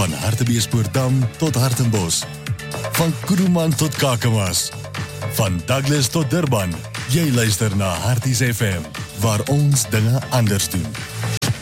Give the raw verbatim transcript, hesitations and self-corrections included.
Van Hartbeespoortdam tot Hartenbos. Van Kuruman tot Kakamas. Van Douglas tot Durban. Jy luister na Harties F M, waar ons dinge anders doen.